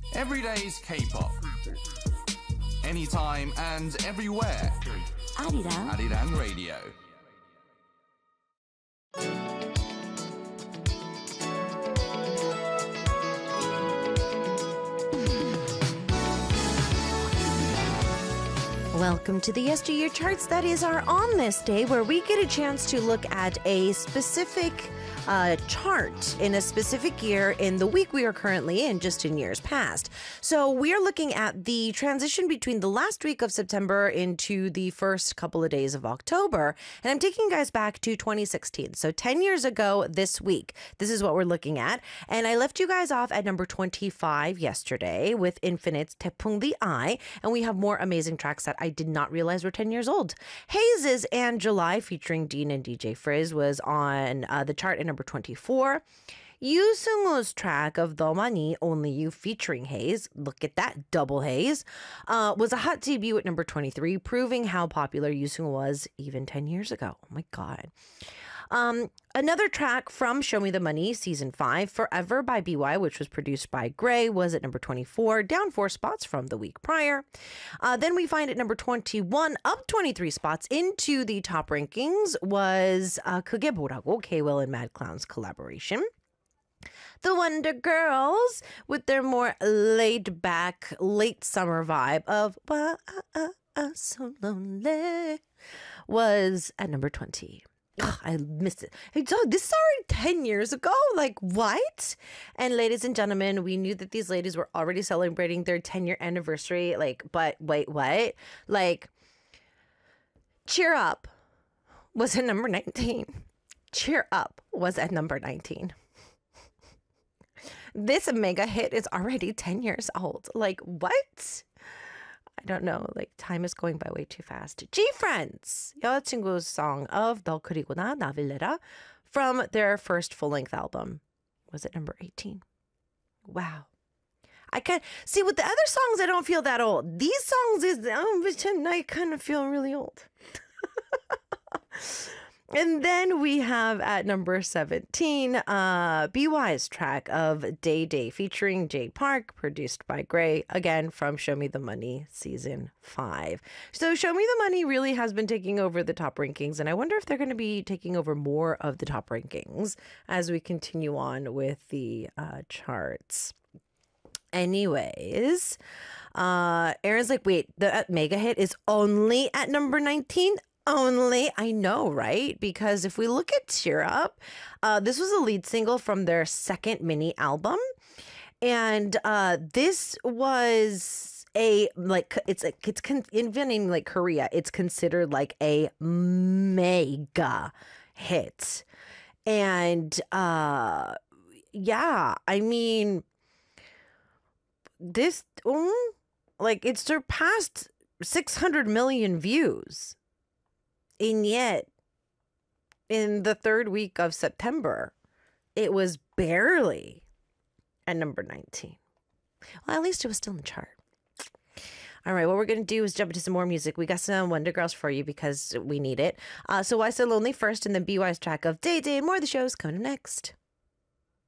Every day's K-pop. Anytime and everywhere. 아리랑 Arirang Radio. Welcome to the Yesteryear Charts. That is our On This Day, where we get a chance to look at a specific chart in a specific year in the week we are currently in, just in years past. So we are looking at the transition between the last week of September into the first couple of days of October. And I'm taking you guys back to 2016. So 10 years ago this week, this is what we're looking at. And I left you guys off at number 25 yesterday with Infinite's 태풍 the Eye. And we have more amazing tracks that I did not realize were 10 years old. Haze's And July featuring Dean and DJ Frizz was on the chart at number 24. Yoo Seung-woo's track of 너만이 Only You featuring Haze, look at that, double Haze, was a hot debut at number 23, proving how popular Yoo Seung-woo was even 10 years ago. Oh my God. Another track from Show Me the Money, Season 5, Forever by BY, which was produced by Gray, was at number 24, down 4 spots from the week prior. Then we find at number 21, up 23 spots into the top rankings, was 그게 뭐라고, K-Will and Mad Clown's collaboration. The Wonder Girls, with their more laid-back, late summer vibe of Why So Lonely, was at number 20. Ugh, I missed it. Hey, Doug, this is already 10 years ago. Like, what? And ladies and gentlemen, we knew that these ladies were already celebrating their 10-year anniversary. Like, but wait, what? Like, Cheer Up was at number 19. Cheer Up was at number 19. This mega hit is already 10 years old. Like, what? I don't know. Like, time is going by way too fast. G-Friends, 여자친구's song of 너 그리고 나 나빌레라 from their first full-length album was at number 18. Wow. I can see with the other songs, I don't feel that old. These songs I kind of feel really old. And then we have at number 17, BY's track of Day Day featuring Jay Park, produced by Gray, again from Show Me the Money Season 5. So Show Me the Money really has been taking over the top rankings, and I wonder if they're going to be taking over more of the top rankings as we continue on with the charts. Anyways, Aaron's like, wait, the mega hit is only at number 19? Only, I know, right? Because if we look at Cheer Up, this was a lead single from their second mini album. And this was even in like Korea, it's considered like a mega hit. And yeah, I mean, this, like it surpassed 600 million views. And yet, in the third week of September, it was barely at number 19. Well, at least it was still in the chart. All right, what we're going to do is jump into some more music. We got some Wonder Girls for you because we need it. So Why So Lonely first, and then BY's track of Day Day, and more of the shows coming up next.